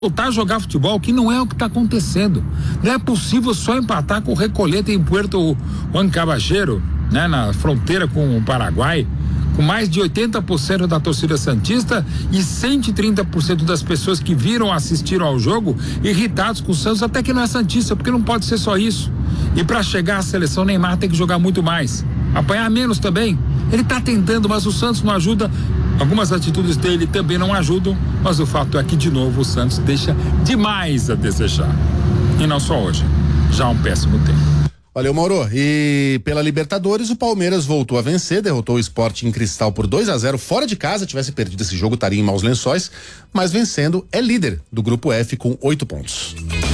voltar a jogar futebol, que não é o que está acontecendo. Não é possível só empatar com o Recoleta em Puerto Juan Caballero, né, na fronteira com o Paraguai, com mais de 80% da torcida santista e 130% das pessoas que viram assistiram ao jogo irritados com o Santos, até que não é santista, porque não pode ser só isso. E para chegar à seleção, Neymar tem que jogar muito mais, apanhar menos também. Ele está tentando, mas o Santos não ajuda. Algumas atitudes dele também não ajudam, mas o fato é que, de novo, o Santos deixa demais a desejar. E não só hoje, já há um péssimo tempo. Valeu, Mauro. E pela Libertadores, o Palmeiras voltou a vencer, derrotou o Sporting Cristal por 2-0 fora de casa. Tivesse perdido esse jogo, estaria em maus lençóis, mas vencendo, é líder do grupo F com 8 pontos.